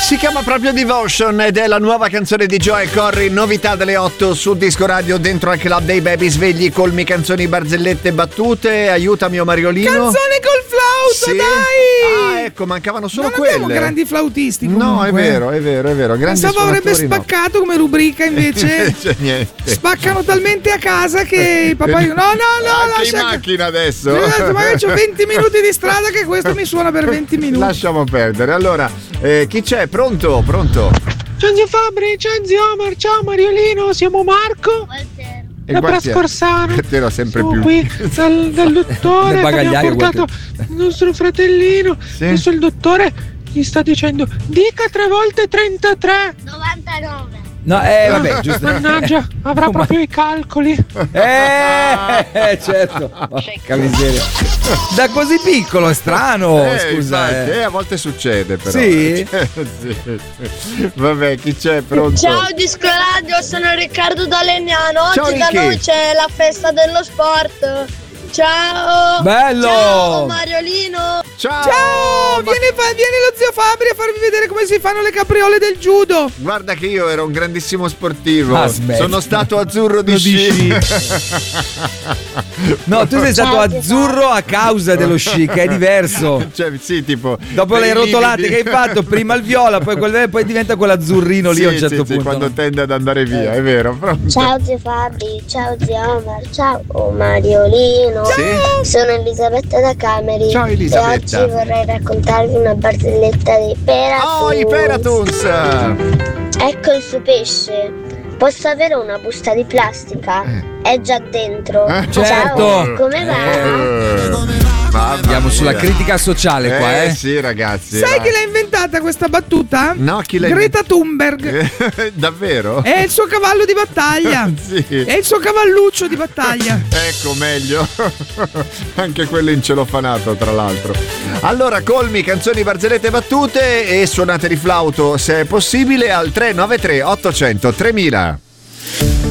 Si chiama proprio Devotion ed è la nuova canzone di Joel Corry, novità delle 8 su Disco Radio, dentro al club dei baby svegli, colmi, canzoni, barzellette, battute. Aiutami, Mariolino. Canzone col flauto, sì? dai! Ah, ecco, mancavano solo non quelle. abbiamo grandi flautisti comunque. No, è vero. Grandi pensavo avrebbe spaccato come rubrica, invece c'è niente. Spaccano talmente a casa che il papà no, anche lascia in macchina adesso. magari c'ho 20 minuti di strada che questo mi suona per 20 minuti. Lasciamo perdere. Allora, chi c'è? Pronto? Ciao zio Fabri, ciao zio Omar, ciao Mariolino, siamo Marco da Prascorsano. Era sempre Sono più qui dal dottore che abbiamo portato il nostro fratellino. Sì. Adesso il dottore gli sta dicendo dica 3 volte 33. 99. No, vabbè, giusto. Mannaggia, avrà proprio i calcoli. Certo. Porca miseria. Da così piccolo, è strano, scusa. Infatti, a volte succede però. Sì? Sì. Vabbè, chi c'è? Pronto? Ciao Disco Radio, sono Riccardo da Legnano. Ciao, Oggi da Ricky. noi c'è la festa dello sport. Ciao! Bello! Ciao Mariolino! Ciao! Vieni lo zio Fabri a farvi vedere come si fanno le capriole del judo. Guarda che io ero un grandissimo sportivo. Smetti. Sono stato azzurro di sci. No, tu sei stato azzurro a causa dello sci, che è diverso. Cioè, sì, tipo. Dopo per le i rotolate lividi. che hai fatto, prima il viola, poi diventa quell'azzurrino lì a un certo punto. quando tende ad andare via, è vero. Pronto? Ciao zio Fabri, ciao zio Omar, ciao Mariolino. Sì? Sono Elisabetta da Cameri. Ciao, Elisabetta. E oggi vorrei raccontarvi una barzelletta dei Peratuns. Oh, i Peratuns! Ecco il suo pesce. Posso avere una busta di plastica? È già dentro. Certo. Ciao, come va? Andiamo sulla critica sociale qua, Sì, ragazzi. Sai chi l'ha inventata questa battuta? No, chi l'ha Greta Thunberg. Davvero? È il suo cavallo di battaglia. Sì. È il suo cavalluccio di battaglia. Ecco, meglio. Anche quello in celofanato, tra l'altro. Allora, colmi, canzoni, barzellette, battute e suonate di flauto, se è possibile, al 393 800 3000.